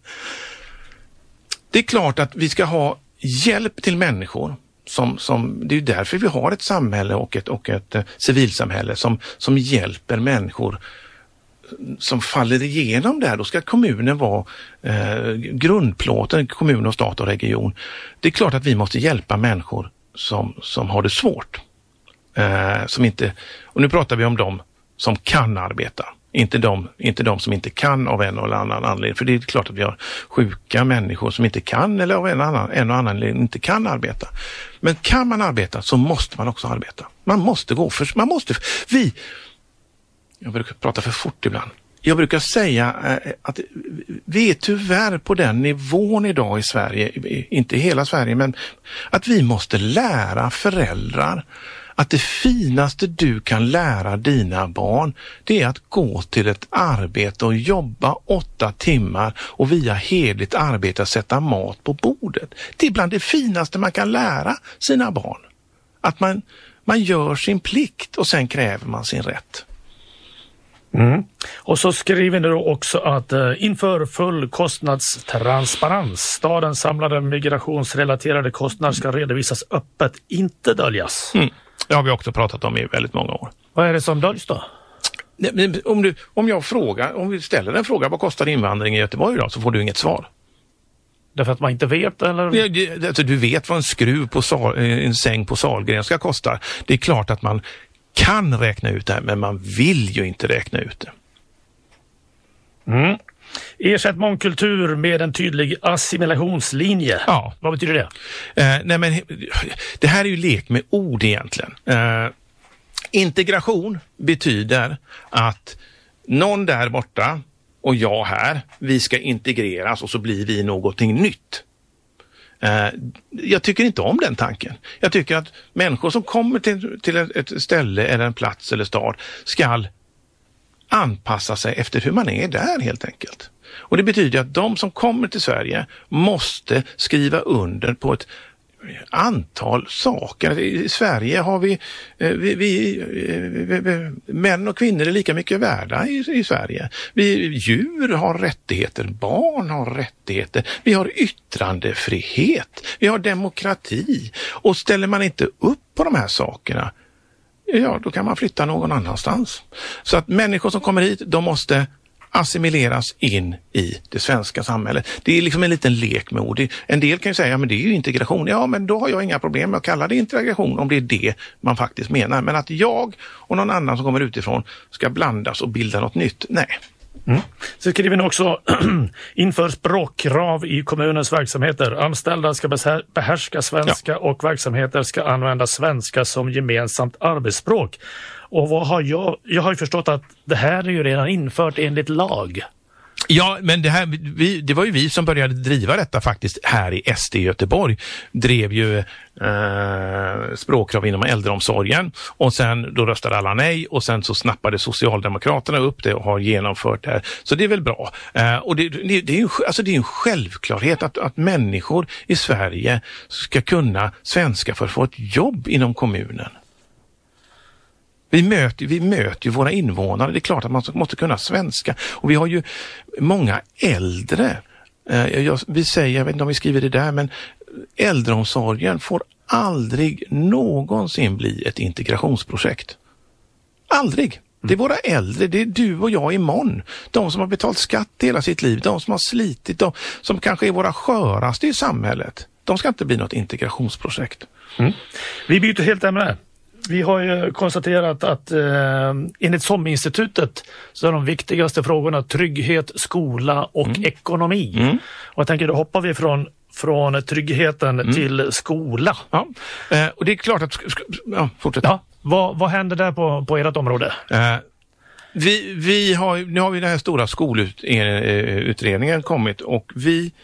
Det är klart att vi ska ha hjälp till människor. Som, som, det är ju därför vi har ett samhälle och ett, och ett eh, civilsamhälle som, som hjälper människor som faller igenom där. Då ska kommunen vara eh, grundplåten, kommun och stat och region. Det är klart att vi måste hjälpa människor som, som har det svårt. Eh, som inte, och nu pratar vi om dem som kan arbeta. Inte de, inte de som inte kan av en eller annan anledning. För det är klart att vi har sjuka människor som inte kan eller av en, annan, en och annan anledning inte kan arbeta. Men kan man arbeta så måste man också arbeta. Man måste gå för, man måste, vi, jag brukar prata för fort ibland. Jag brukar säga eh, att vi är tyvärr på den nivån idag i Sverige, inte i hela Sverige, men att vi måste lära föräldrar att det finaste du kan lära dina barn, det är att gå till ett arbete och jobba åtta timmar och via hederligt arbete sätta mat på bordet. Det är bland det finaste man kan lära sina barn. Att man, man gör sin plikt och sen kräver man sin rätt. Mm. Och så skriver ni då också att eh, inför full kostnadstransparens, stadens samlade migrationsrelaterade kostnader ska redovisas öppet, inte döljas. Mm. Det har vi också pratat om i väldigt många år. Vad är det som döljs då? Om, du, om jag frågar, om vi ställer en fråga, vad kostar invandring i Göteborg idag, så får du inget svar. Därför att man inte vet, eller? Ja, det, alltså, du vet vad en skruv på sal, en säng på Sahlgren ska kosta. Det är klart att man kan räkna ut det här, men man vill ju inte räkna ut det. Mm. Ersätt mångkultur med en tydlig assimilationslinje. Ja. Vad betyder det? Eh, nej men, det här är ju lek med ord egentligen. Eh, integration betyder att någon där borta och jag här, vi ska integreras och så blir vi någonting nytt. Eh, jag tycker inte om den tanken. Jag tycker att människor som kommer till, till ett ställe eller en plats eller stad ska anpassa sig efter hur man är där helt enkelt. Och det betyder att de som kommer till Sverige måste skriva under på ett antal saker. I Sverige har vi, vi, vi, vi, vi män och kvinnor är lika mycket värda i, i Sverige. Vi, djur har rättigheter, barn har rättigheter, vi har yttrandefrihet, vi har demokrati. Och ställer man inte upp på de här sakerna, ja, då kan man flytta någon annanstans. Så att människor som kommer hit, de måste assimileras in i det svenska samhället. Det är liksom en liten lek med ord. En del kan ju säga, ja men det är ju integration. Ja, men då har jag inga problem med att kalla det integration om det är det man faktiskt menar. Men att jag och någon annan som kommer utifrån ska blandas och bilda något nytt, nej. Mm. Så skriver ni också inför språkkrav i kommunens verksamheter. Anställda ska behärska svenska, ja, och verksamheter ska använda svenska som gemensamt arbetsspråk. Och vad har jag, jag har ju förstått att det här är ju redan infört enligt lag. Ja, men det, här, vi, det var ju vi som började driva detta faktiskt här i S D i Göteborg. Drev ju eh, språkkrav inom äldreomsorgen och sen då röstade alla nej och sen så snappade Socialdemokraterna upp det och har genomfört det här. Så det är väl bra. Eh, och det, det, det är ju alltså det är en självklarhet att, att människor i Sverige ska kunna svenska för att få ett jobb inom kommunen. Vi möter, vi möter ju våra invånare. Det är klart att man måste kunna svenska. Och vi har ju många äldre. Eh, jag, vi säger, jag vet inte om vi skriver det där, men äldreomsorgen får aldrig någonsin bli ett integrationsprojekt. Aldrig. Det är våra äldre, det är du och jag imorgon. De som har betalt skatt hela sitt liv, de som har slitit, de som kanske är våra sköraste i samhället. De ska inte bli något integrationsprojekt. Mm. Vi byter helt ämne. Vi har ju konstaterat att eh, enligt SOM-institutet så är de viktigaste frågorna trygghet, skola och mm. ekonomi. Mm. Och jag tänker då hoppar vi från, från tryggheten mm. till skola. Ja, eh, och det är klart att... Ja, fortsätt. Ja, vad, vad händer där på, på ert område? Eh, vi, vi har, nu har vi den här stora skolutredningen kommit och vi...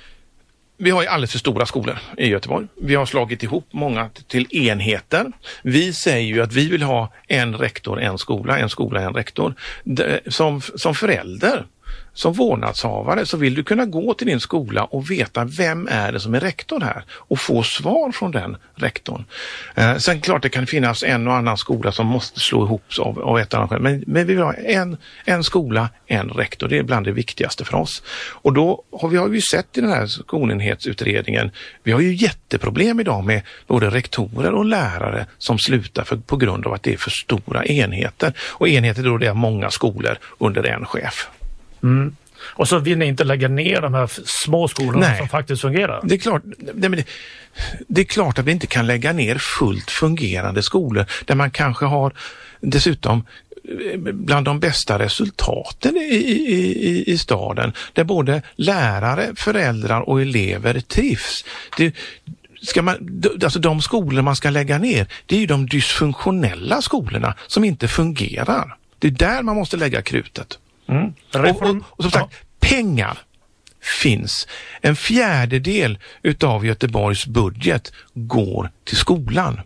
Vi har ju alldeles för stora skolor i Göteborg. Vi har slagit ihop många till enheter. Vi säger ju att vi vill ha en rektor, en skola, en skola, en rektor. Som, som förälder, som vårdnadshavare så vill du kunna gå till din skola och veta vem är det som är rektor här och få svar från den rektorn. Eh, sen klart det kan finnas en och annan skola som måste slå ihop av, av ett annat skäl. Men, men vi vill ha en, en skola, en rektor. Det är bland det viktigaste för oss. Och då har vi har ju sett i den här skolenhetsutredningen, vi har ju jätteproblem idag med både rektorer och lärare som slutar för, på grund av att det är för stora enheter. Och enheter då det är många skolor under en chef. Mm. Och så vill ni inte lägga ner de här små skolorna Nej. som faktiskt fungerar? Det är, klart, det, det, det är klart att vi inte kan lägga ner fullt fungerande skolor där man kanske har dessutom bland de bästa resultaten i, i, i staden. Där både lärare, föräldrar och elever trivs. Det, ska man, alltså de skolor man ska lägga ner, det är ju de dysfunktionella skolorna som inte fungerar. Det är där man måste lägga krutet. Mm. Och, och, och som sagt, ja. pengar finns. En fjärdedel utav Göteborgs budget går till skolan.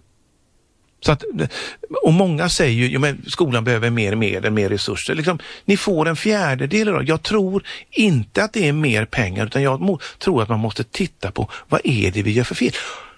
Så att, och många säger ju, ja, men skolan behöver mer medel, mer resurser. Liksom, ni får en fjärdedel idag. Jag tror inte att det är mer pengar, utan jag må, tror att man måste titta på vad är det vi gör för fel.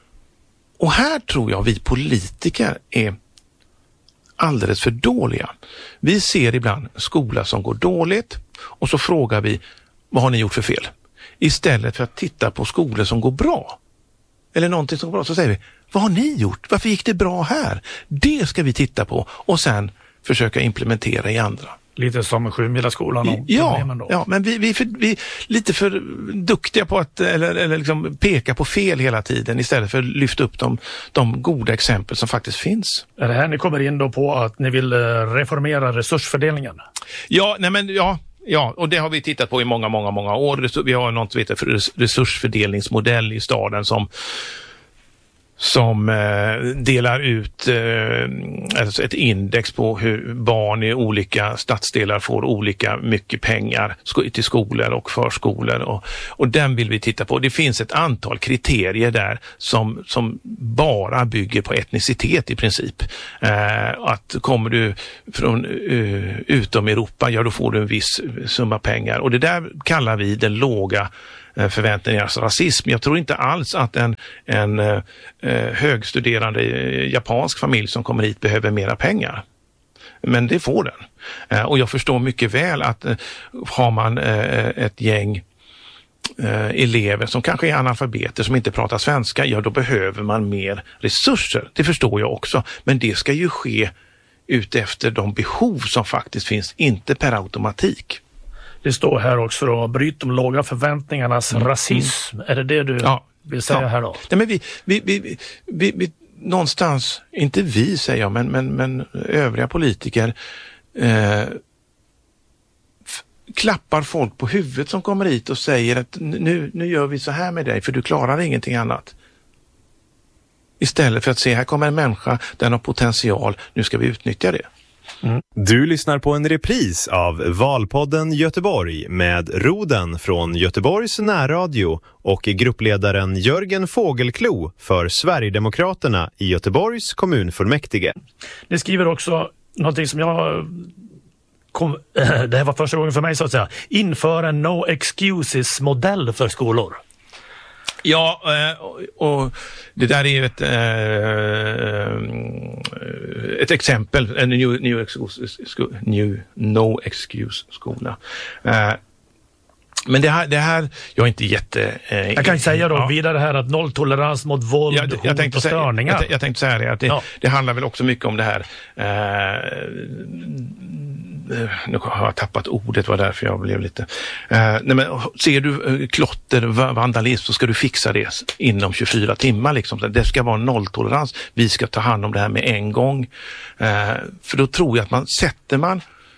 Och här tror jag vi politiker är alldeles för dåliga. Vi ser ibland skola som går dåligt och så frågar vi, vad har ni gjort för fel? Istället för att titta på skolor som går bra. Eller någonting som går bra, så säger vi, vad har ni gjort? Varför gick det bra här? Det ska vi titta på och sen försöka implementera i andra. Lite som Sjumilaskolan och ja, då. Ja, men vi, vi, är för, vi är lite för duktiga på att eller, eller liksom peka på fel hela tiden istället för att lyfta upp de, de goda exempel som faktiskt finns. Är det här ni kommer in då på att ni vill reformera resursfördelningen? Ja, nej men ja, ja, och det har vi tittat på i många, många, många år. Vi har något som heter resursfördelningsmodell i staden som som eh, delar ut eh, alltså ett index på hur barn i olika stadsdelar får olika mycket pengar sk- till skolor och förskolor och, och den vill vi titta på. Det finns ett antal kriterier där som, som bara bygger på etnicitet i princip. Eh, att kommer du från uh, utom Europa, ja då får du en viss summa pengar och det där kallar vi den låga förväntningarnas rasism. Jag tror inte alls att en, en eh, högstuderande japansk familj som kommer hit behöver mera pengar. Men det får den. Eh, och jag förstår mycket väl att eh, har man eh, ett gäng eh, elever som kanske är analfabeter som inte pratar svenska, ja då behöver man mer resurser. Det förstår jag också. Men det ska ju ske ut efter de behov som faktiskt finns, inte per automatik. Det står här också då, bryt de låga förväntningarnas mm. rasism. Är det det du ja. vill säga ja. här då? Nej, men vi, vi, vi, vi, vi, någonstans, inte vi säger jag, men, men, men övriga politiker eh, f- klappar folk på huvudet som kommer hit och säger att nu, nu gör vi så här med dig för du klarar ingenting annat. Istället för att se, här kommer en människa, den har potential, nu ska vi utnyttja det. Mm. Du lyssnar på en repris av Valpodden Göteborg med Roden från Göteborgs närradio och gruppledaren Jörgen Fågelklo för Sverigedemokraterna i Göteborgs kommunfullmäktige. Ni skriver också någonting som jag kom, det här var första gången för mig så att säga, inför en no excuses modell för skolor. Ja, och det där är ju ett, ett exempel, en new, new, excuse, new no excuse skola. Men det här, det här, jag är inte jätte... Jag kan säga då ja. vidare här att nolltolerans mot våld, jag, jag hot och störningar. Jag, jag tänkte säga det, att det, ja. det handlar väl också mycket om det här... Eh, nu har jag tappat ordet, var därför jag blev lite... Eh, nej men, ser du klotter, vandalism, så ska du fixa det inom tjugofyra timmar. Liksom. Det ska vara nolltolerans. Vi ska ta hand om det här med en gång. Eh, för då tror jag att man sätter man...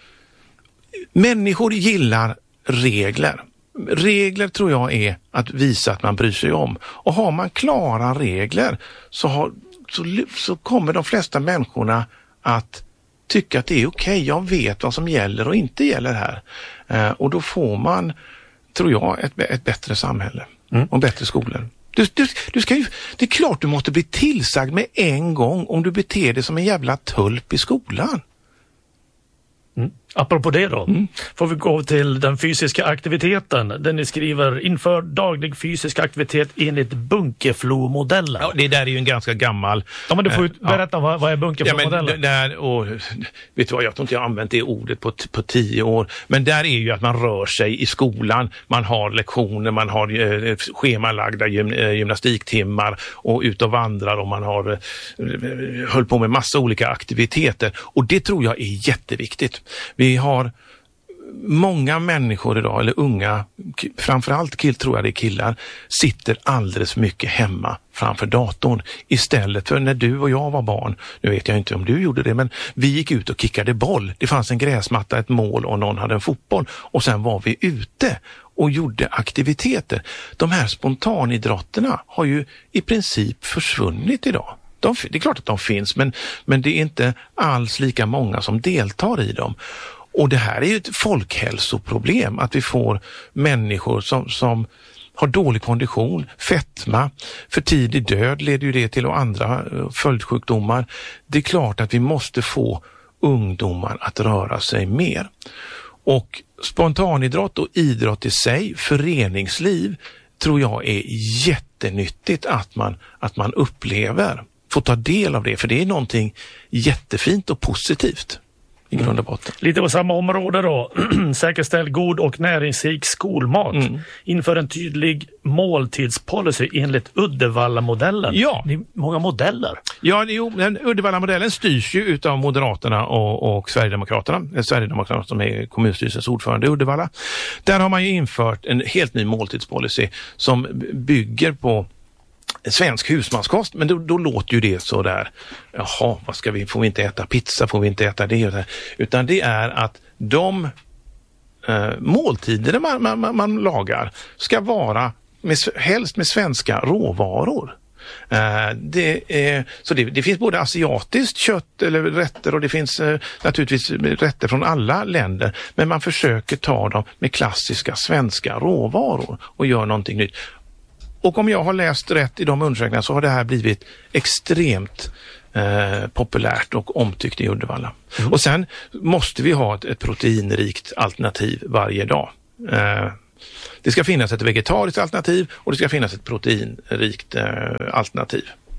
Människor gillar regler. Regler tror jag är att visa att man bryr sig om. Och har man klara regler så, har, så, så kommer de flesta människorna att tycka att det är okej. Okay, jag vet vad som gäller och inte gäller här. Eh, och då får man, tror jag, ett, ett bättre samhälle mm. och bättre skolor. Du, du, du ska ju, det är klart du måste bli tillsagd med en gång om du beter dig som en jävla tulp i skolan. Mm. Apropå det då, mm. får vi gå till den fysiska aktiviteten. Där ni skriver, inför daglig fysisk aktivitet enligt Bunkeflo-modellen. Ja, det där är ju en ganska gammal... Ja, men du får ju berätta, ja. vad, vad är Bunkeflo-modellen? Ja, men där, och, vet du vad, jag tror inte jag har använt det ordet på, på tio år. Men där är ju att man rör sig i skolan. Man har lektioner, man har eh, schemalagda gym, eh, gymnastiktimmar och ut och vandrar och man har eh, höll på med massa olika aktiviteter. Och det tror jag är jätteviktigt. Vi har många människor idag, eller unga, framförallt kill, tror jag det är killar, sitter alldeles mycket hemma framför datorn istället för när du och jag var barn. Nu vet jag inte om du gjorde det, men vi gick ut och kickade boll. Det fanns en gräsmatta, ett mål och någon hade en fotboll och sen var vi ute och gjorde aktiviteter. De här spontanidrotterna har ju i princip försvunnit idag. De, det är klart att de finns, men, men det är inte alls lika många som deltar i dem. Och det här är ju ett folkhälsoproblem, att vi får människor som, som har dålig kondition, fetma, för tidig död leder ju det till och andra följdsjukdomar. Det är klart att vi måste få ungdomar att röra sig mer. Och spontanidrott och idrott i sig, föreningsliv, tror jag är jättenyttigt att man, att man upplever. Få ta del av det, för det är någonting jättefint och positivt i grund och botten. Lite på samma område då. Säkerställ god och näringsrik skolmat. Mm. Inför en tydlig måltidspolicy enligt Uddevalla-modellen. Ja. Det är många modeller. Ja, jo, den Uddevalla-modellen styrs ju utav Moderaterna och, och Sverigedemokraterna. Sverigedemokraterna som är kommunstyrelsens ordförande i Uddevalla. Där har man ju infört en helt ny måltidspolicy som bygger på svensk husmanskost, men då, då låter ju det så där, jaha, vad ska vi, får vi inte äta pizza, får vi inte äta det, det utan det är att de eh, måltider man, man, man lagar ska vara med, helst med svenska råvaror. Uh, det, är, så det, det finns både asiatiskt kött eller rätter och det finns uh, naturligtvis rätter från alla länder, men man försöker ta dem med klassiska svenska råvaror och gör någonting nytt. Och om jag har läst rätt i de undersökningarna så har det här blivit extremt eh, populärt och omtyckt i Uddevalla. Mm. Och sen måste vi ha ett, ett proteinrikt alternativ varje dag. Eh, det ska finnas ett vegetariskt alternativ och det ska finnas ett proteinrikt eh, alternativ.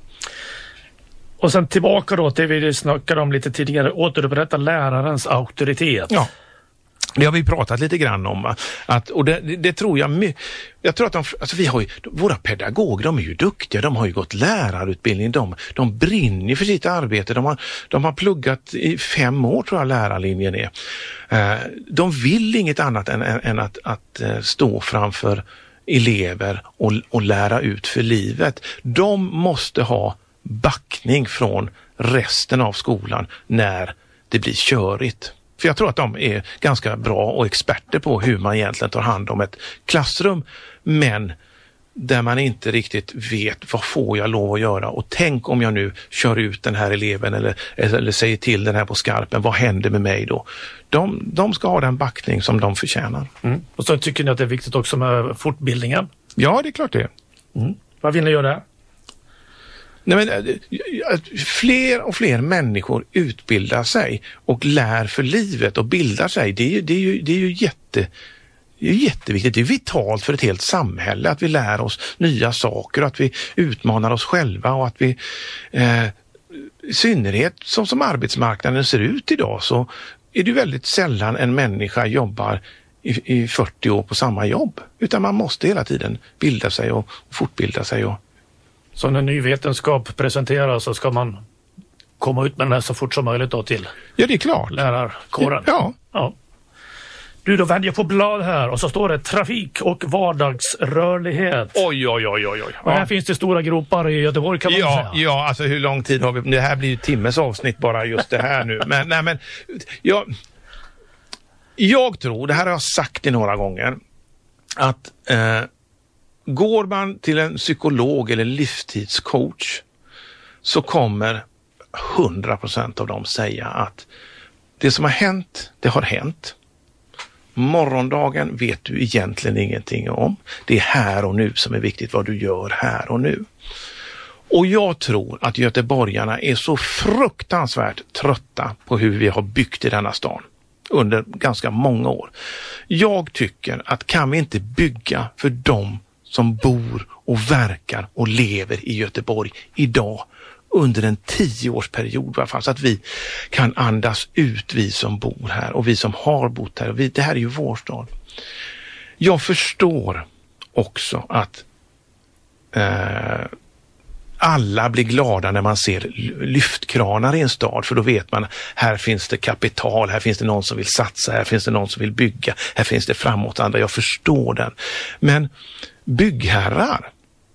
Och sen tillbaka då till det vi snackade om lite tidigare, återupprätta lärarens auktoritet. Ja. Det har vi pratat lite grann om, va? Att, och det, det, det tror jag, jag tror att de, alltså vi har ju, våra pedagoger, de är ju duktiga, de har ju gått lärarutbildning, de, de brinner för sitt arbete, de har, de har pluggat i fem år tror jag lärarlinjen är. Eh, de vill inget annat än, än, än att, att stå framför elever och, och lära ut för livet. De måste ha backning från resten av skolan när det blir körigt. För jag tror att de är ganska bra och experter på hur man egentligen tar hand om ett klassrum, men där man inte riktigt vet vad får jag lov att göra, och tänk om jag nu kör ut den här eleven eller, eller säger till den här på skarpen, vad händer med mig då? De, de ska ha den backning som de förtjänar. Mm. Och så tycker ni att det är viktigt också med fortbildningen? Ja, det är klart det. Mm. Vad vill ni göra? Nej, men, fler och fler människor utbildar sig och lär för livet och bildar sig. Det är ju, det är ju, det är ju jätte, det är jätteviktigt. Det är vitalt för ett helt samhälle att vi lär oss nya saker och att vi utmanar oss själva, och att vi eh, i synnerhet så som arbetsmarknaden ser ut idag, så är det väldigt sällan en människa jobbar i, i fyrtio år på samma jobb, utan man måste hela tiden bilda sig och fortbilda sig. Och så när ny vetenskap presenteras så ska man komma ut med den här så fort som möjligt då till ja, det är klart. lärarkåren. Ja. Ja. Du, då vänder jag på blad här och så står det trafik och vardagsrörlighet. Oj, oj, oj, oj. oj. Och här finns det stora gropar i Göteborg, kan man ja, säga. Ja, alltså hur lång tid har vi? Det här blir ju timmes avsnitt bara just det här nu. Men, nej, men jag, jag tror, det här har jag sagt i några gånger, att eh, går man till en psykolog eller livstidscoach så kommer hundra procent av dem säga att det som har hänt, det har hänt. Morgondagen vet du egentligen ingenting om. Det är här och nu som är viktigt, vad du gör här och nu. Och jag tror att göteborgarna är så fruktansvärt trötta på hur vi har byggt i denna stan under ganska många år. Jag tycker att kan vi inte bygga för dem som bor och verkar och lever i Göteborg idag under en tioårsperiod i alla fall, så att vi kan andas ut, vi som bor här och vi som har bott här. Vi, det här är ju vår stad. Jag förstår också att eh, alla blir glada när man ser lyftkranar i en stad, för då vet man här finns det kapital, här finns det någon som vill satsa, här finns det någon som vill bygga, här finns det framåtanda. Jag förstår den. Men byggherrar,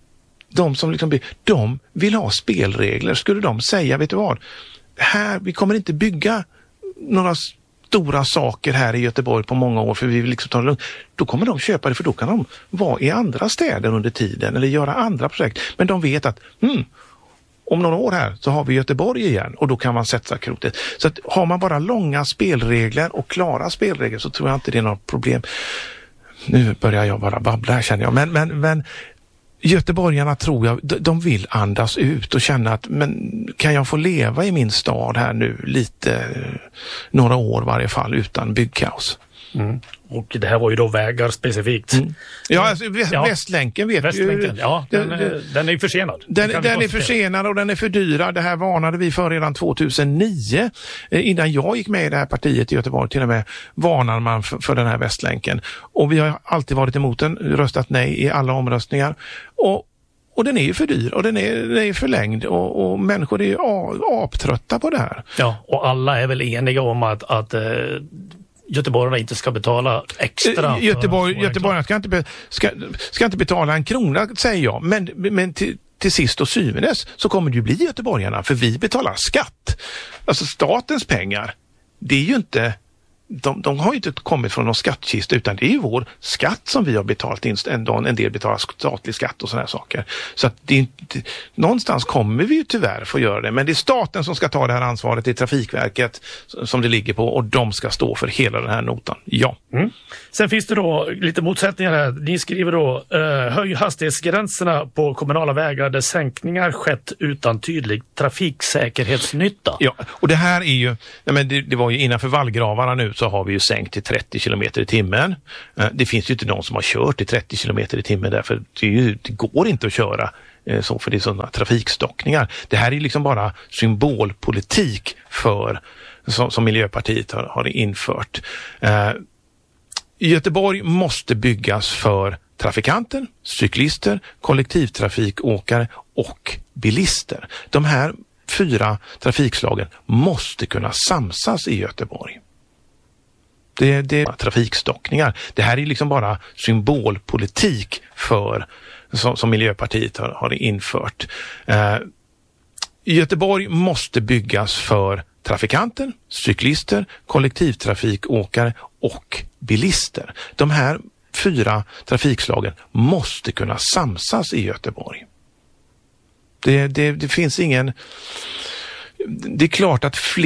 de som liksom bygger, de vill ha spelregler. Skulle de säga, vet du vad, här, vi kommer inte bygga några stora saker här i Göteborg på många år för vi vill liksom ta det lugnt, då kommer de köpa det, för då kan de vara i andra städer under tiden eller göra andra projekt. Men de vet att hmm, om några år här så har vi Göteborg igen och då kan man sätta krotet. Så att har man bara långa spelregler och klara spelregler så tror jag inte det är något problem. Nu börjar jag bara babbla här, känner jag. Men, men, men göteborgarna tror jag, de vill andas ut och känna att men kan jag få leva i min stad här nu lite, några år i varje fall utan byggkaos. Mm. Och det här var ju då vägar specifikt. Mm. Ja, alltså, väst, ja, Västlänken vet Västlänken, ju. Ja, den, den, är, den är ju försenad. Den, den är försenad och den är för dyra. Det här varnade vi för redan tjugohundranio. Eh, innan jag gick med i det här partiet i Göteborg till och med varnar man för, för den här Västlänken. Och vi har alltid varit emot den, röstat nej i alla omröstningar. Och Och den är ju för dyr och den är, den är förlängd och, och människor är ju aptrötta på det här. Ja, och alla är väl eniga om att, att eh, göteborgarna inte ska betala extra. Uh, Göteborg, göteborgarna ska inte, be, ska, ska inte betala en krona, säger jag. Men, men till, till sist och syvende så kommer det ju bli göteborgarna, för vi betalar skatt. Alltså statens pengar, det är ju inte... De, de har ju inte kommit från någon skattkista, utan det är ju vår skatt som vi har betalt in. En, en del betalar statlig skatt och sådana här saker. Så att det är inte, någonstans kommer vi ju tyvärr få göra det. Men det är staten som ska ta det här ansvaret, det är Trafikverket som det ligger på, och de ska stå för hela den här notan. Ja. Mm. Sen finns det då lite motsättningar här. Ni skriver då eh, höj hastighetsgränserna på kommunala vägar där sänkningar skett utan tydlig trafiksäkerhetsnytta. Ja, och det här är ju, nej men det, det var ju innanför vallgravarna nu, så har vi ju sänkt till trettio kilometer i timmen. Det finns ju inte någon som har kört i trettio kilometer i timmen, därför det, är ju, det går inte att köra så, för det är sådana trafikstockningar. Det här är liksom bara symbolpolitik för, som, som Miljöpartiet har, har infört. Göteborg måste byggas för trafikanter, cyklister, kollektivtrafikåkare och bilister. De här fyra trafikslagen måste kunna samsas i Göteborg. Det, det är trafikstockningar. Det här är liksom bara symbolpolitik för, som, som Miljöpartiet har, har infört. Eh, Göteborg måste byggas för trafikanter, cyklister, kollektivtrafikåkare och bilister. De här fyra trafikslagen måste kunna samsas i Göteborg. Det, det, det finns ingen... Det är klart att fler